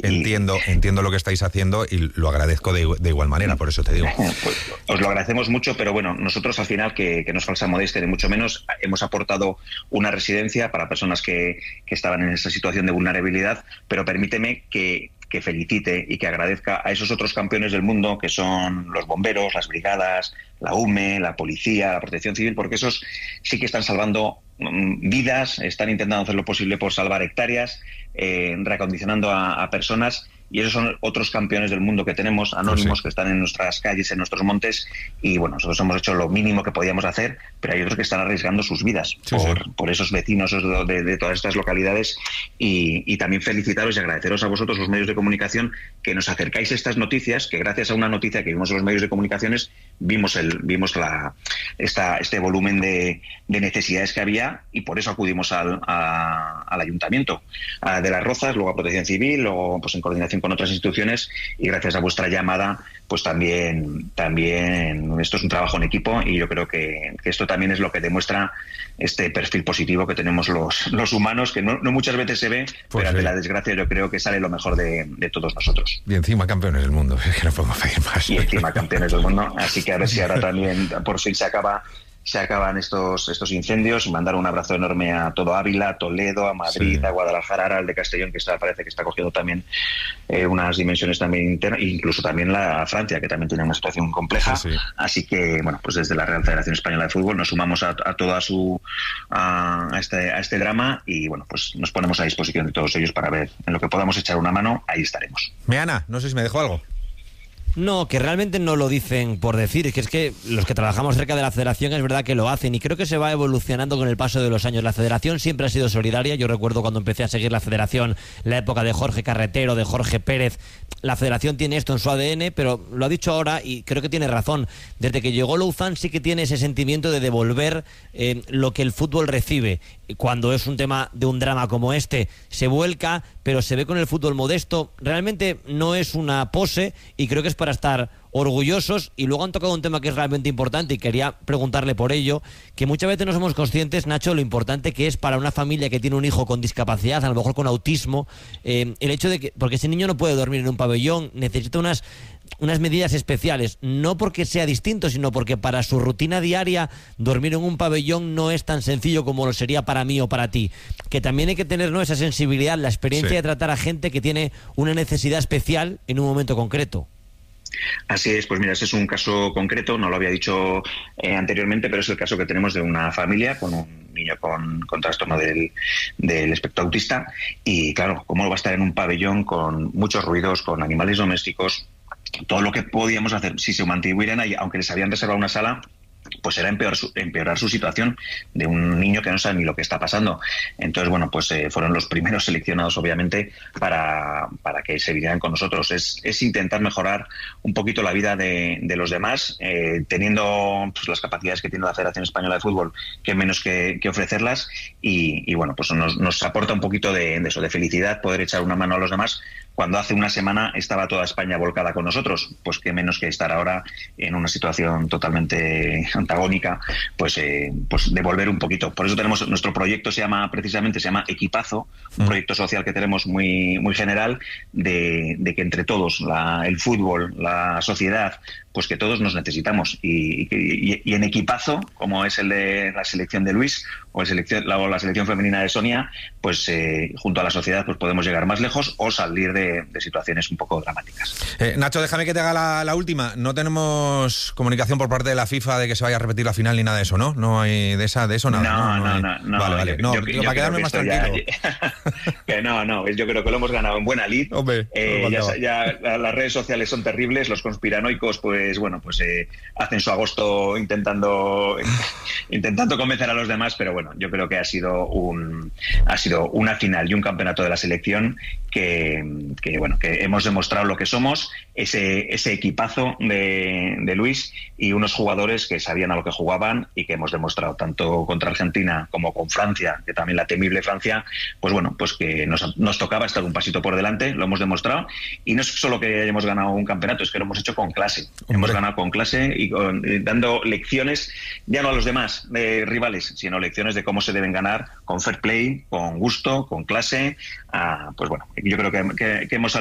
Entiendo lo que estáis haciendo y lo agradezco de igual manera, por eso te digo. Pues os lo agradecemos mucho, pero bueno, nosotros al final, que no es falsa modestia ni mucho menos, hemos aportado una residencia para personas que estaban en esa situación de vulnerabilidad, pero permíteme que felicite y que agradezca a esos otros campeones del mundo que son los bomberos, las brigadas, la UME, la policía, la protección civil, porque esos sí que están salvando vidas, están intentando hacer lo posible por salvar hectáreas, reacondicionando a personas, y esos son otros campeones del mundo que tenemos, anónimos, que están en nuestras calles, en nuestros montes, y bueno, nosotros hemos hecho lo mínimo que podíamos hacer, pero hay otros que están arriesgando sus vidas por esos vecinos de todas estas localidades, y también felicitaros y agradeceros a vosotros, los medios de comunicación, que nos acercáis a estas noticias, que gracias a una noticia que vimos en los medios de comunicaciones vimos este volumen de necesidades que había, y por eso acudimos al ayuntamiento de Las Rozas, luego a Protección Civil, luego pues en coordinación con otras instituciones, y gracias a vuestra llamada pues también esto es un trabajo en equipo, y yo creo que esto también es lo que demuestra este perfil positivo que tenemos los humanos, que no muchas veces se ve, pero ante la desgracia yo creo que sale lo mejor de todos nosotros. Y encima campeones del mundo, es que no podemos pedir más. Y encima campeones del mundo, así que a ver si ahora también por fin se acaban estos incendios, y mandar un abrazo enorme a todo Ávila, a Toledo, a Madrid, a Guadalajara, al de Castellón, que parece que está cogiendo también unas dimensiones también internas, e incluso también a Francia, que también tiene una situación compleja. Así que, bueno, pues desde la Real Federación Española de Fútbol nos sumamos a este drama, y bueno, pues nos ponemos a disposición de todos ellos para ver en lo que podamos echar una mano, ahí estaremos. Meana, no sé si me dejó algo. No, que realmente no lo dicen por decir, es que los que trabajamos cerca de la federación es verdad que lo hacen, y creo que se va evolucionando con el paso de los años. La federación siempre ha sido solidaria. Yo recuerdo cuando empecé a seguir la federación, la época de Jorge Carretero, de Jorge Pérez. La federación tiene esto en su ADN, pero lo ha dicho ahora y creo que tiene razón. Desde que llegó Louzán sí que tiene ese sentimiento de devolver lo que el fútbol recibe. Cuando es un tema de un drama como este, se vuelca, pero se ve con el fútbol modesto. Realmente no es una pose, y creo que es para estar orgullosos. Y luego han tocado un tema que es realmente importante, y quería preguntarle por ello, que muchas veces no somos conscientes, Nacho, lo importante que es para una familia que tiene un hijo con discapacidad, a lo mejor con autismo, el hecho de que, porque ese niño no puede dormir en un pabellón, necesita unas medidas especiales, no porque sea distinto, sino porque para su rutina diaria dormir en un pabellón no es tan sencillo como lo sería para mí o para ti, que también hay que tener, ¿no?, esa sensibilidad, la experiencia de tratar a gente que tiene una necesidad especial en un momento concreto. Así es, pues mira, ese es un caso concreto, no lo había dicho anteriormente, pero es el caso que tenemos de una familia con un niño con trastorno del espectro autista, y claro, ¿cómo va a estar en un pabellón con muchos ruidos, con animales domésticos? Todo lo que podíamos hacer, si se mantuvieran ahí, aunque les habían reservado una sala, pues era empeorar su situación de un niño que no sabe ni lo que está pasando. Entonces, bueno, pues fueron los primeros seleccionados, obviamente, para que se vinieran con nosotros. Es intentar mejorar un poquito la vida de los demás, teniendo pues las capacidades que tiene la Federación Española de Fútbol, que menos que ofrecerlas, y bueno, pues nos aporta un poquito de eso, de felicidad, poder echar una mano a los demás. Cuando hace una semana estaba toda España volcada con nosotros, pues qué menos que estar ahora en una situación totalmente antagónica, pues devolver un poquito. Por eso tenemos nuestro proyecto, se llama Equipazo, un proyecto social que tenemos muy muy general, de que entre todos, el fútbol, la sociedad, pues que todos nos necesitamos, y en Equipazo, como es el de la selección de Luis o la selección femenina de Sonia, pues junto a la sociedad pues podemos llegar más lejos o salir de situaciones un poco dramáticas. Nacho, déjame que te haga la última. No tenemos comunicación por parte de la FIFA de que se vaya a repetir la final ni nada de eso, ¿no? No hay de eso nada. No. Vale. No, yo para quedarme más tranquilo. Yo creo que lo hemos ganado en buena lid. Hombre, ya las redes sociales son terribles, los conspiranoicos pues hacen su agosto intentando convencer a los demás, pero bueno, yo creo que ha sido una final y un campeonato de la selección que hemos demostrado lo que somos, ese equipazo de Luis, y unos jugadores que sabían a lo que jugaban, y que hemos demostrado tanto contra Argentina como con Francia, que también la temible Francia, pues que nos tocaba estar un pasito por delante, lo hemos demostrado, y no es solo que hayamos ganado un campeonato, es que lo hemos hecho con clase. Hemos ganado con clase y dando lecciones, ya no a los demás rivales, sino lecciones de cómo se deben ganar, con fair play, con gusto, con clase. Pues bueno, yo creo que hemos